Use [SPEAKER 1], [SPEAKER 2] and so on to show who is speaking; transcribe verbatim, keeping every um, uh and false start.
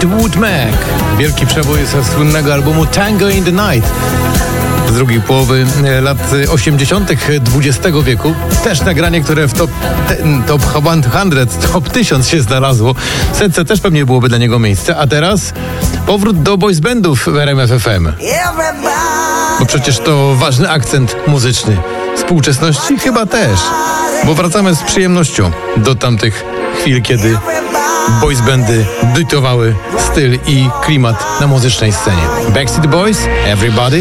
[SPEAKER 1] Fleetwood Mac. Wielki przebój ze słynnego albumu Tango in the Night z drugiej połowy lat osiemdziesiątych dwudziestego wieku. Też nagranie, które w top, ten, top sto, top tysiąc się znalazło. W setce też pewnie byłoby dla niego miejsce. A teraz powrót do boys bandów w R M F F M. Bo przecież to ważny akcent muzyczny. Współczesności chyba też. Bo wracamy z przyjemnością do tamtych chwil, kiedy boys bandy dyktowały styl i klimat na muzycznej scenie. Backstreet Boys, Everybody.